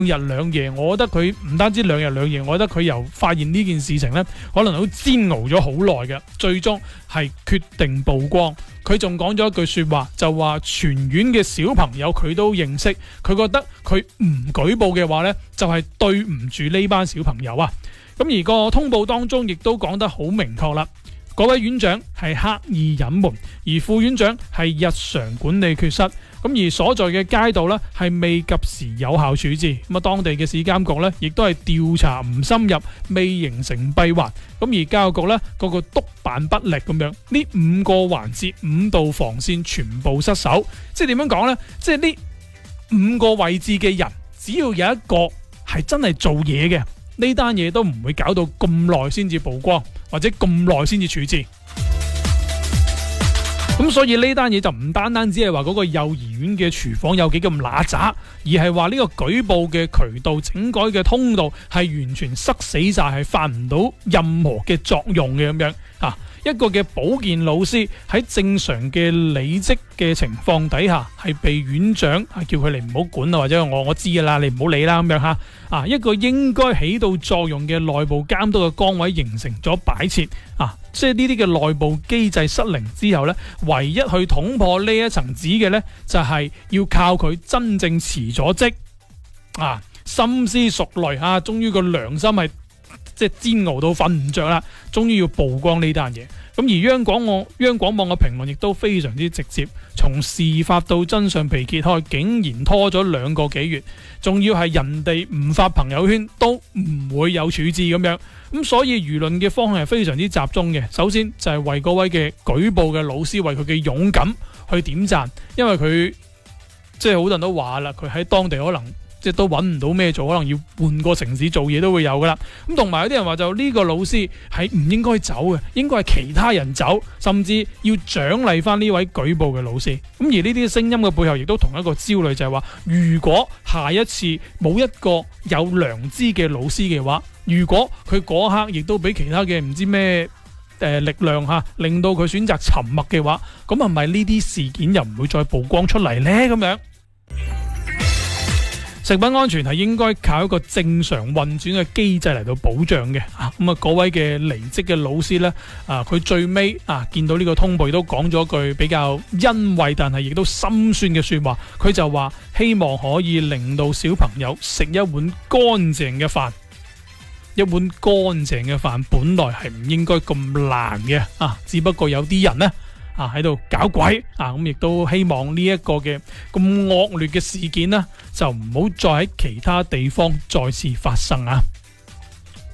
日兩夜，我覺得佢唔單止兩日兩夜，我覺得佢由發現呢件事情呢，可能都煎熬咗好耐嘅，最終係決定曝光。佢仲講咗一句說話，就話全院嘅小朋友佢都認識，佢覺得佢唔舉報嘅話呢，就係對唔住呢班小朋友啊。咁而個通報當中亦都講得好明確啦。嗰位院長係刻意隱瞞，而副院長係日常管理缺失，咁而所在嘅街道呢係未及時有效處置，咁啊當地嘅市監局呢亦都係調查唔深入，未形成閉環，咁而教育局呢嗰個督辦不力咁樣，呢5個環節5道防線全部失守，即係點樣講呢？即係呢5個位置嘅人，只要有一個係真係做嘢嘅，呢單嘢都唔會搞到咁耐先至曝光，或者咁耐先至處置。咁所以呢單嘢就唔單單只係話嗰個幼兒園嘅廚房有幾咁揦雜，而係話呢個舉報嘅渠道、整改嘅通道係完全塞死晒，係發唔到任何嘅作用嘅咁樣啊！一個嘅保健老師喺正常嘅理職嘅情況底下，係被院長叫佢哋唔好管啊，或者我知噶啦，你唔好理啦咁樣吓啊！一個應該起到作用嘅內部監督嘅崗位形成咗擺設啊！即係呢啲嘅內部機制失靈之後呢，唯一去捅破呢一層紙嘅呢，就係要靠佢真正辭咗職啊，深思熟慮啊，終於個良心係即係煎熬到瞓唔着啦，終於要曝光呢單嘢。咁而央廣網嘅評論亦都非常之直接，從事發到真相被揭開，竟然拖咗2個幾月，仲要係人哋唔發朋友圈都唔會有處置咁樣。咁所以輿論嘅方向係非常之集中嘅。首先就係為嗰位嘅舉報嘅老師，為佢嘅勇敢去點讚，因為佢即係好多人都話啦，佢喺當地可能即係都揾唔到咩做，可能要換個城市做嘢都會有噶啦。咁同埋有啲人話就呢個老師係唔應該走嘅，應該係其他人走，甚至要獎勵翻呢位舉報嘅老師。咁而呢啲聲音嘅背後亦都同一個焦慮，就係話如果下一次冇一個有良知嘅老師嘅話，如果佢嗰刻亦都俾其他嘅唔知咩力量吓，令到佢選擇沉默嘅話，咁係咪呢啲事件又唔會再曝光出嚟呢？咁樣食品安全係應該靠一個正常運轉嘅機制嚟到保障嘅。咁嗰位嘅離職嘅老師呢，佢最尾見到呢個通報都講咗句比較欣慰，但係亦都心酸嘅說話。佢就話希望可以令到小朋友食一碗乾淨嘅飯。一碗乾淨嘅飯本來係唔應該咁難嘅，只不過有啲人呢喺度搞鬼，咁亦都希望呢一個嘅咁惡劣嘅事件呢，就唔好再喺其他地方再次發生啊！